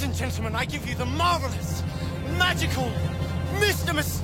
Ladies and gentlemen, I give you the marvelous, magical, Mr.